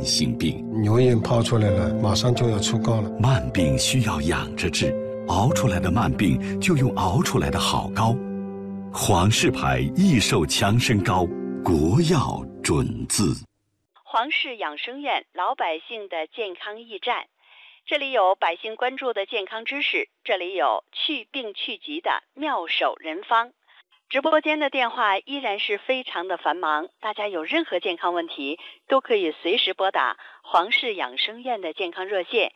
慢性病。 牛眼泡出来了，马上就要出膏了。 慢病需要养着治，熬出来的慢病就用熬出来的好膏。皇氏牌益寿强身膏，国药准字。 皇氏养生院，老百姓的健康驿站。这里有百姓关注的健康知识，这里有去病去疾的妙手人方。直播间的电话依然是非常的繁忙，大家有任何健康问题都可以随时拨打皇氏养生院的健康热线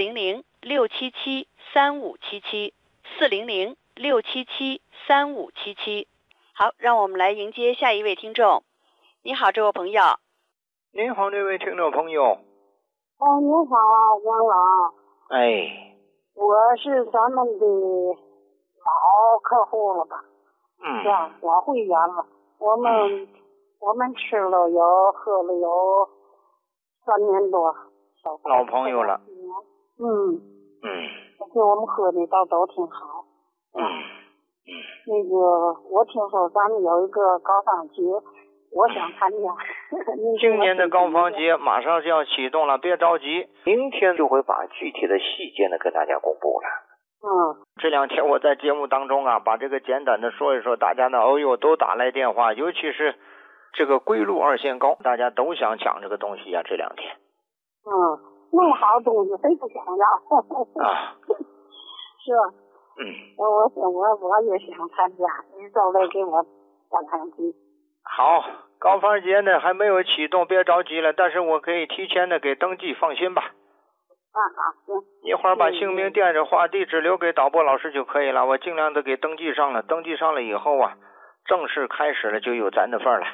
400-677-3577 400-677-3577。好，让我们来迎接下一位听众。你好，这位朋友。 您好，这位听众朋友。 你好，杨老。 哎， 我是咱们的老客户了吧？是吧？老会员了。我们吃了喝了有3年多。 老朋友了。 对我们喝的都挺好。那个，我听说咱们有一个高坊节，我想参加。 今年的高坊节马上就要启动了，别着急，明天就会把具体的细节呢跟大家公布了。这2天我在节目当中啊，把这个简单的说一说，大家呢都打来电话，尤其是这个归路2线膏，大家都想抢这个东西啊，这2天。 那么好东西谁不想要？是吧？我也想参加，你都得给我帮上去。 好，高坊节呢还没有启动，别着急了，但是我可以提前的给登记，放心吧。 好，行。 一会儿把姓名、电话、地址留给导播老师就可以了，我尽量的给登记上了。登记上了以后啊，正式开始了就有咱的份儿了。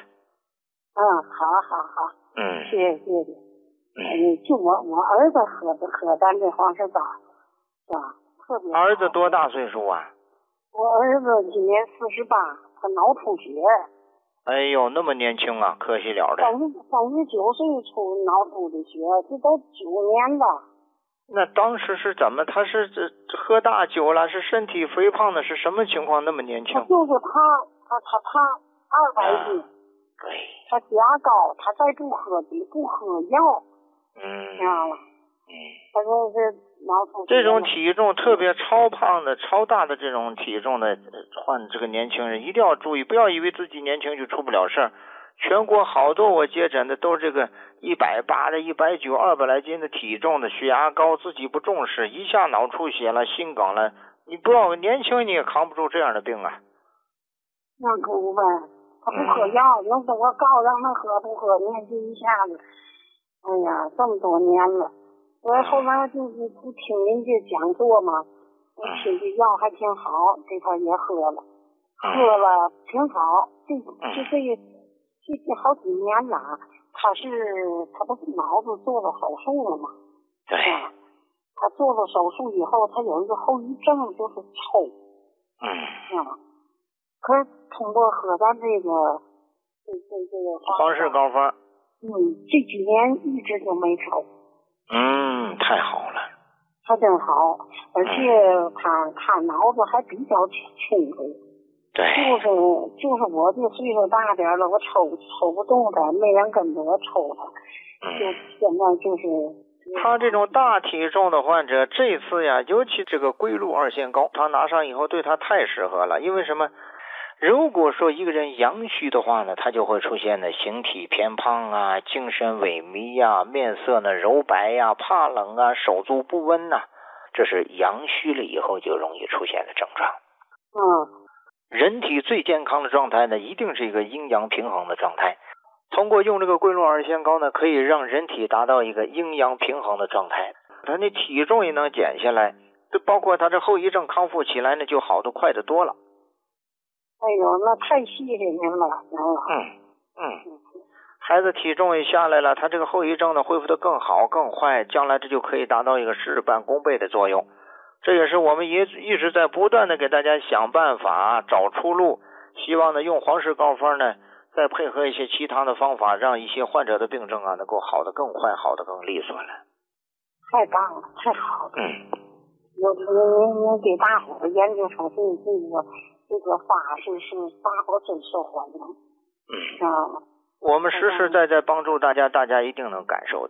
好。谢谢。就我儿子喝咱这黄氏膏，是吧？特别好。 儿子多大岁数啊？ 我儿子今年48，他脑出血。 哎呦，那么年轻啊，可惜了的。 39岁出脑出的血，这都9年了。 那当时是怎么？他是喝大酒了，是身体肥胖的，是什么情况？那么年轻？ 他就是他200斤。 对。 他血压高，他再不喝药。这样了。他说是脑出血。 这种体重特别超胖的、超大的这种体重的患这个年轻人一定要注意，不要以为自己年轻就出不了事儿。全国好多我接诊的都是这个180的、190、200来斤的体重的，血压高，自己不重视，一下脑出血了、心梗了，你不要年轻你也扛不住这样的病啊。 那可不呗，他不喝药，能等我告让他喝不喝，年纪一下子，哎呀，这么多年了。我后来就是不听人家讲座嘛，我听这药还挺好，这他也喝了挺好，这好几年了。他不是脑子做了手术了吗？ 对。 他做了手术以后，他有一个后遗症，就是抽。可是通过喝咱这个皇氏膏方， 这几年一直就没抽。 太好了。 他真好，而且他脑子还比较清楚。 对。 就是我这岁数大点了，我抽不动他，没人跟着我抽他。就现在就是。 他这种大体重的患者，这次呀，尤其这个归路2线膏，他拿上以后对他太适合了。因为什么？如果说一个人阳虚的话呢，他就会出现的形体偏胖啊，精神萎靡呀，面色呢柔白呀，怕冷啊，手足不温呐，这是阳虚了以后就容易出现的症状。人体最健康的状态呢，一定是一个阴阳平衡的状态。通过用这个归路2线膏呢，可以让人体达到一个阴阳平衡的状态，他的体重也能减下来，就包括他这后遗症康复起来呢，就好得快得多了。 哎呦，那太谢谢您了， 孩子体重也下来了，他这个后遗症呢恢复得更好更快，将来这就可以达到一个事半功倍的作用。这也是我们一直在不断的给大家想办法找出路，希望呢用皇氏膏方呢再配合一些其他的方法，让一些患者的病症啊能够好得更快，好得更利索了。 太棒了，太好了。您给大伙研究出这个法是大伙真受欢迎。 我们实实在在帮助大家，大家一定能感受的。